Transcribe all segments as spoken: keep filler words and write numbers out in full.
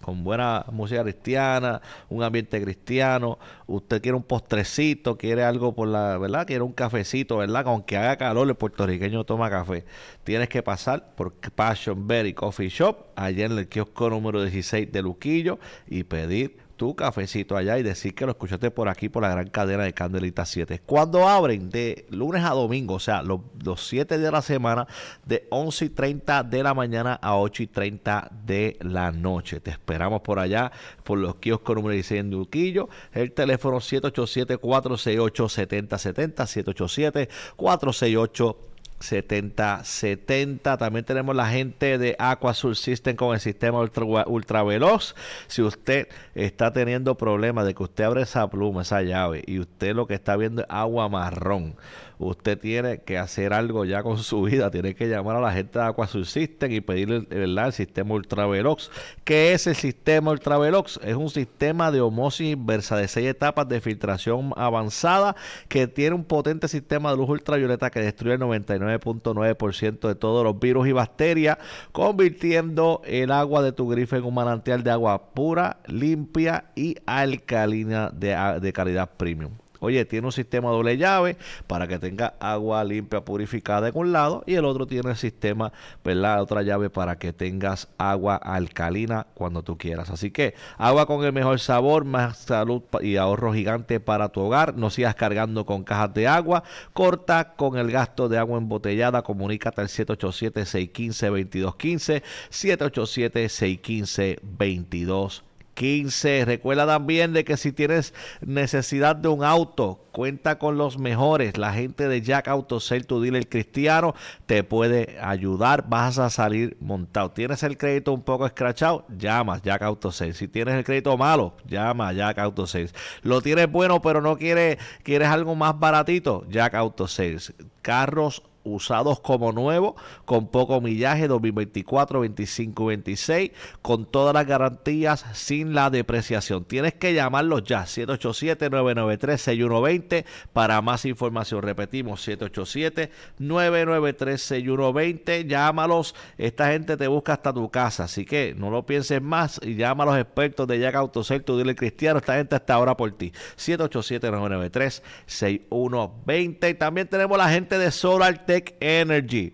con buena música cristiana, un ambiente cristiano. Usted quiere un postrecito, quiere algo por la, ¿verdad? Quiere un cafecito, ¿verdad? Aunque haga calor, el puertorriqueño toma café. Tienes que pasar por Passion Berry Coffee Shop, allá en el kiosco número dieciséis de Luquillo, y pedir tu cafecito allá y decir que lo escuchaste por aquí, por la gran cadena de Candelita siete. Cuando abren de lunes a domingo, o sea, los, los siete días de la semana, de once y treinta de la mañana a ocho y treinta de la noche. Te esperamos por allá, por los kioscos número dieciséis en Luquillo. El teléfono siete ocho siete, cuatro seis ocho, siete cero siete cero, siete ocho siete, cuatro seis ocho, setenta setenta. También tenemos la gente de Aquasur System con el sistema ultra, ultra veloz. Si usted está teniendo problemas de que usted abre esa pluma, esa llave, y usted lo que está viendo es agua marrón, usted tiene que hacer algo ya con su vida. Tiene que llamar a la gente de Aquasur System y pedirle, ¿verdad?, el sistema ultra veloz. ¿Qué es el sistema ultra veloz? Es un sistema de osmosis inversa de seis etapas de filtración avanzada que tiene un potente sistema de luz ultravioleta que destruye el noventa y nueve punto nueve por ciento de todos los virus y bacterias, convirtiendo el agua de tu grifo en un manantial de agua pura, limpia y alcalina de, de calidad premium. Oye, tiene un sistema doble llave para que tenga agua limpia purificada en un lado, y el otro tiene el sistema, ¿verdad?, otra llave para que tengas agua alcalina cuando tú quieras. Así que agua con el mejor sabor, más salud y ahorro gigante para tu hogar. No sigas cargando con cajas de agua. Corta con el gasto de agua embotellada. Comunícate al siete ocho siete, seis uno cinco, dos dos uno cinco, siete ocho siete, seis uno cinco, dos dos quince. Recuerda también de que si tienes necesidad de un auto, cuenta con los mejores. La gente de Jack Auto Sale, tu dealer cristiano, te puede ayudar. Vas a salir montado. ¿Tienes el crédito un poco escrachado? Llama a Jack Auto Sale. Si tienes el crédito malo, llama a Jack Auto Sale. Lo tienes bueno, pero no quieres, quieres algo más baratito, Jack Auto Sale. Carros usados como nuevos, con poco millaje, dos mil veinticuatro, veinticinco, veintiséis, con todas las garantías, sin la depreciación. Tienes que llamarlos ya, siete ocho siete, nueve nueve tres, seis uno dos cero, para más información. Repetimos, siete ocho siete, nueve nueve tres, seis uno dos cero. Llámalos, esta gente te busca hasta tu casa, así que no lo pienses más y llama a los expertos de Jack Auto Sale, tu dealer cristiano. Esta gente está ahora por ti, siete ocho siete, nueve nueve tres, seis uno dos cero. Y también tenemos la gente de SolarTech Energy.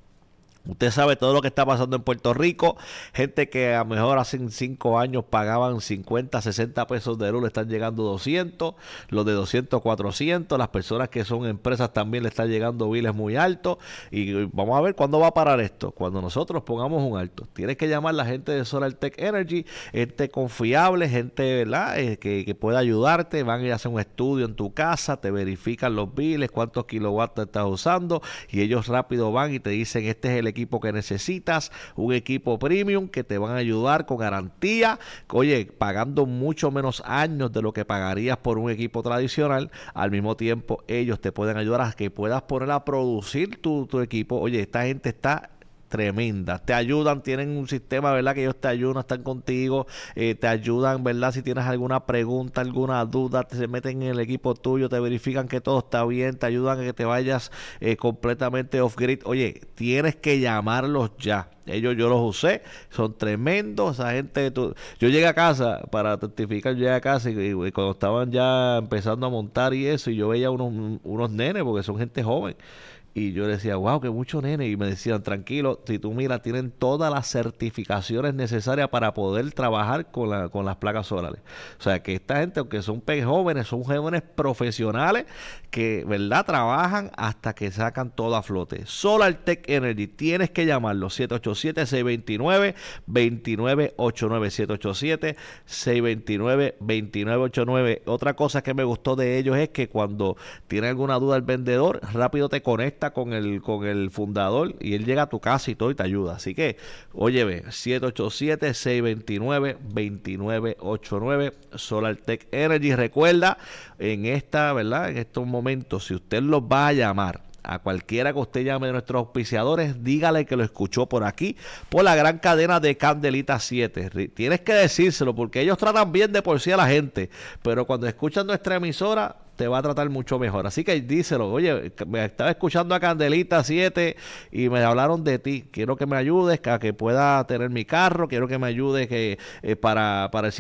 Usted sabe todo lo que está pasando en Puerto Rico. Gente que a lo mejor hace cinco años pagaban cincuenta, sesenta pesos de luz, le están llegando doscientos. Los de doscientos, cuatrocientos. Las personas que son empresas también le están llegando biles muy altos. Y vamos a ver cuándo va a parar esto. Cuando nosotros pongamos un alto. Tienes que llamar a la gente de SolarTech Energy. Gente confiable, gente, ¿verdad?, Eh, que, que pueda ayudarte. Van a ir a hacer un estudio en tu casa, te verifican los biles, cuántos kilowatts te estás usando. Y ellos rápido van y te dicen: este es el equipo que necesitas, un equipo premium que te van a ayudar con garantía, oye, pagando mucho menos años de lo que pagarías por un equipo tradicional. Al mismo tiempo, ellos te pueden ayudar a que puedas poner a producir tu, tu equipo. Oye, esta gente está tremenda, te ayudan, tienen un sistema, ¿verdad?, que ellos te ayudan, están contigo, eh, te ayudan, ¿verdad?, si tienes alguna pregunta, alguna duda, te se meten en el equipo tuyo, te verifican que todo está bien, te ayudan a que te vayas eh, completamente off-grid. Oye, tienes que llamarlos ya. Ellos yo los usé, son tremendos, esa gente. Tu... Yo llegué a casa, para testificar, yo llegué a casa y, y, y cuando estaban ya empezando a montar y eso, y yo veía unos, unos nenes, porque son gente joven. Y yo decía, wow, que mucho nene. Y me decían, tranquilo, si tú miras, tienen todas las certificaciones necesarias para poder trabajar con, la, con las placas solares. O sea, que esta gente, aunque son jóvenes, son jóvenes profesionales que, ¿verdad?, trabajan hasta que sacan todo a flote. SolarTech Energy, tienes que llamarlo, siete ocho siete, seis dos nueve, dos nueve ocho nueve, siete ocho siete, seis dos nueve, dos nueve ocho nueve. Otra cosa que me gustó de ellos es que cuando tiene alguna duda el vendedor, rápido te conecta con el, con el fundador y él llega a tu casa y todo y te ayuda. Así que, oye, ve, siete ocho siete, seis dos nueve, dos nueve ocho nueve, SolarTech Energy. Recuerda, en esta, ¿verdad?, en estos momentos, si usted los va a llamar, a cualquiera que usted llame de nuestros auspiciadores, dígale que lo escuchó por aquí, por la gran cadena de Candelita siete. Tienes que decírselo, porque ellos tratan bien de por sí a la gente, pero cuando escuchan nuestra emisora, te va a tratar mucho mejor. Así que díselo, oye, me estaba escuchando a Candelita siete y me hablaron de ti. Quiero que me ayudes a que pueda tener mi carro, quiero que me ayudes que, eh, para, para el